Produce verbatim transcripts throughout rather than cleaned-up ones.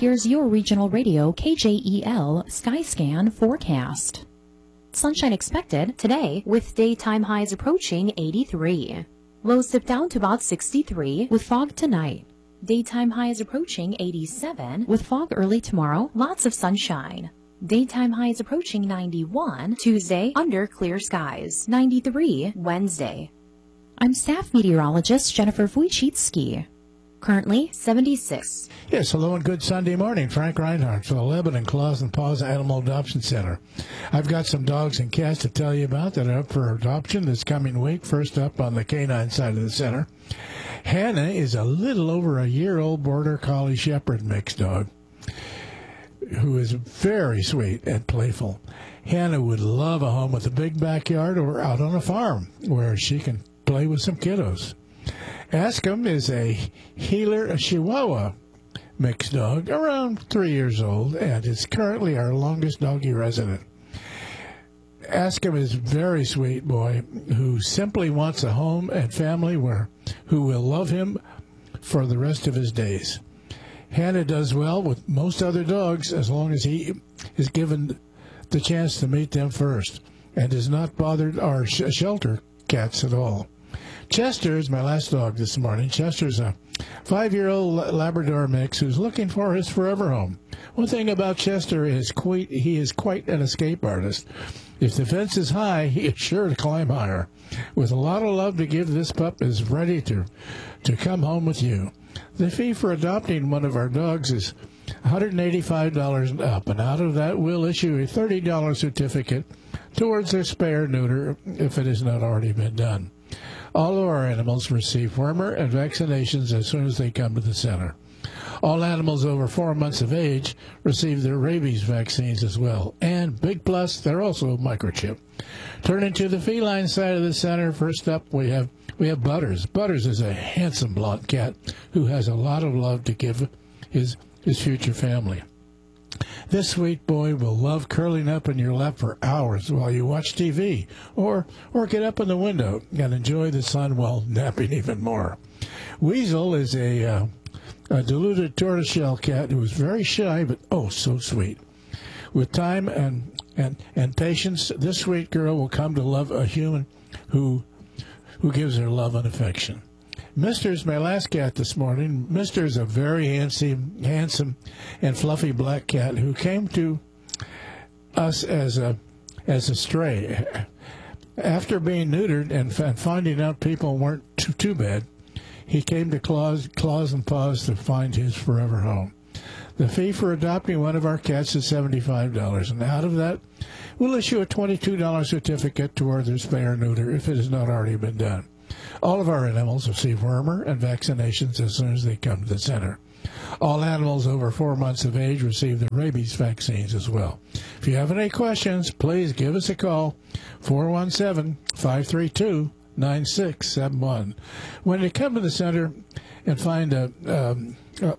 here's your regional radio K J E L Skyscan forecast. Sunshine expected today with daytime highs approaching eighty-three. Lows dip down to about sixty-three with fog tonight. Daytime highs approaching eighty-seven with fog early tomorrow, lots of sunshine. Daytime highs approaching ninety-one Tuesday under clear skies, ninety-three Wednesday. I'm staff meteorologist Jennifer Wojcicki. Currently seventy-six. Yes, hello and good Sunday morning. Frank Reinhardt from the Lebanon Claws and Paws Animal Adoption Center. I've got some dogs and cats to tell you about that are up for adoption this coming week. First up on the canine side of the center, Hannah is a little over a year-old Border Collie Shepherd mixed dog who is very sweet and playful. Hannah would love a home with a big backyard or out on a farm where she can play with some kiddos. Askham is a Heeler a Chihuahua mixed dog, around three years old, and is currently our longest doggy resident. Askham is a very sweet boy who simply wants a home and family where who will love him for the rest of his days. Hannah does well with most other dogs as long as he is given the chance to meet them first and is not bothered our sh- shelter cats at all. Chester is my last dog this morning. Chester's a five-year-old Labrador mix who's looking for his forever home. One thing about Chester is quite, he is quite an escape artist. If the fence is high, he is sure to climb higher. With a lot of love to give, this pup is ready to, to come home with you. The fee for adopting one of our dogs is one hundred eighty-five dollars and up, and out of that we'll issue a thirty dollars certificate towards their spay or neuter if it has not already been done. All of our animals receive wormer and vaccinations as soon as they come to the center. All animals over four months of age receive their rabies vaccines as well. And big plus, they're also microchipped. Turning to the feline side of the center, first up we have we have Butters. Butters is a handsome blonde cat who has a lot of love to give his his future family. This sweet boy will love curling up in your lap for hours while you watch T V, or or get up in the window and enjoy the sun while napping even more. Weasel is a, uh, a diluted tortoiseshell cat who is very shy but oh so sweet. With time and, and, and patience, this sweet girl will come to love a human who who gives her love and affection. Mister's my last cat this morning. Mister is a very handsome, handsome and fluffy black cat who came to us as a as a stray. After being neutered and, and finding out people weren't too, too bad, he came to Claws, Claws and Paws to find his forever home. The fee for adopting one of our cats is seventy-five dollars, and out of that, we'll issue a twenty-two dollars certificate toward their spay or neuter if it has not already been done. All of our animals receive wormer and vaccinations as soon as they come to the center. All animals over four months of age receive the rabies vaccines as well. If you have any questions, please give us a call, four one seven, five three two, nine six seven one. When you come to the center and find a, um, a,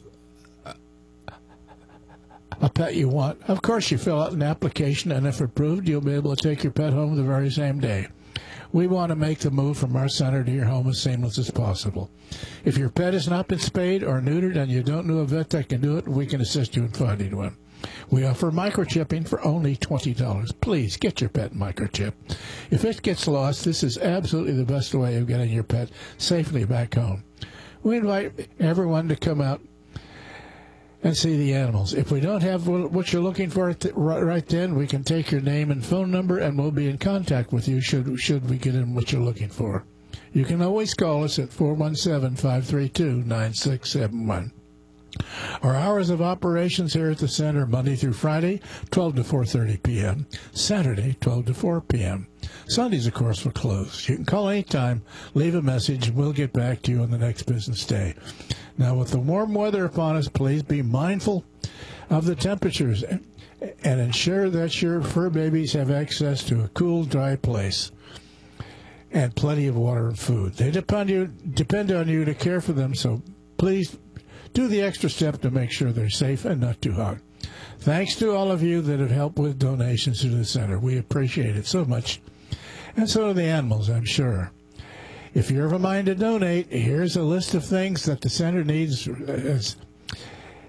a pet you want, of course you fill out an application, and if approved, you'll be able to take your pet home the very same day. We want to make the move from our center to your home as seamless as possible. If your pet has not been spayed or neutered and you don't know a vet that can do it, we can assist you in finding one. We offer microchipping for only twenty dollars. Please get your pet microchipped. If it gets lost, this is absolutely the best way of getting your pet safely back home. We invite everyone to come out and see the animals. If we don't have what you're looking for right then, we can take your name and phone number, and we'll be in contact with you should should we get in what you're looking for. You can always call us at four one seven, five three two, nine six seven one. Our hours of operations here at the center, Monday through Friday, twelve to four thirty p.m., Saturday, twelve to four p.m. Sundays, of course, we're closed. You can call anytime, leave a message, and we'll get back to you on the next business day. Now, with the warm weather upon us, please be mindful of the temperatures and, and ensure that your fur babies have access to a cool, dry place and plenty of water and food. They depend, you, depend on you to care for them, so please do the extra step to make sure they're safe and not too hot. Thanks to all of you that have helped with donations to the center. We appreciate it so much. And so do the animals, I'm sure. If you're of a mind to donate, here's a list of things that the center needs as,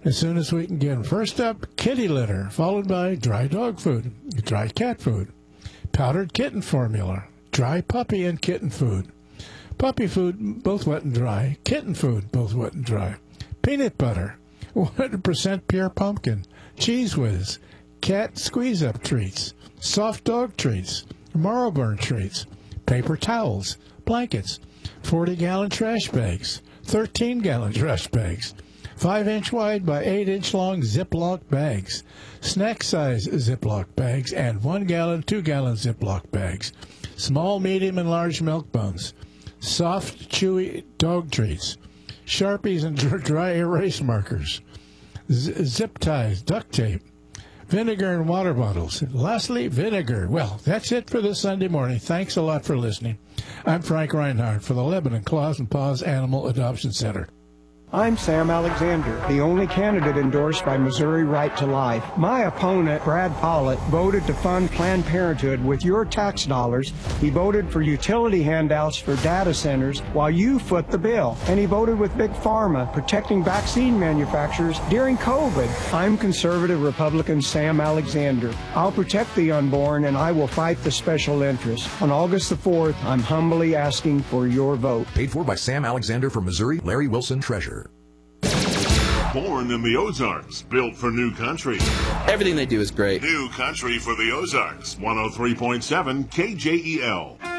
as soon as we can get them. First up, kitty litter, followed by dry dog food, dry cat food, powdered kitten formula, dry puppy and kitten food, puppy food, both wet and dry, kitten food, both wet and dry, peanut butter, one hundred percent pure pumpkin, Cheese Whiz, cat squeeze-up treats, soft dog treats, Marlboro treats, paper towels, blankets, forty-gallon trash bags, thirteen-gallon trash bags, five-inch wide by eight-inch long Ziploc bags, snack-size Ziploc bags, and one-gallon, two-gallon Ziploc bags, small, medium, and large milk buns, soft, chewy dog treats, Sharpies and dry erase markers, z- zip ties, duct tape, vinegar and water bottles. Lastly, vinegar. Well, that's it for this Sunday morning. Thanks a lot for listening. I'm Frank Reinhardt for the Lebanon Claws and Paws Animal Adoption Center. I'm Sam Alexander, the only candidate endorsed by Missouri Right to Life. My opponent, Brad Pollitt, voted to fund Planned Parenthood with your tax dollars. He voted for utility handouts for data centers while you foot the bill. And he voted with Big Pharma, protecting vaccine manufacturers during COVID. I'm conservative Republican Sam Alexander. I'll protect the unborn and I will fight the special interests. On August the fourth, I'm humbly asking for your vote. Paid for by Sam Alexander from Missouri, Larry Wilson, Treasurer. Born in the Ozarks, built for new country. Everything they do is great. New country for the Ozarks. one oh three point seven K J E L.